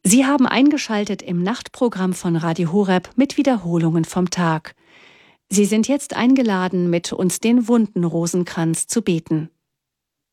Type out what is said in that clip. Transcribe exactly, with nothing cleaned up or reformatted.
Sie haben eingeschaltet im Nachtprogramm von Radio Horeb mit Wiederholungen vom Tag. Sie sind jetzt eingeladen, mit uns den Wunden Rosenkranz zu beten.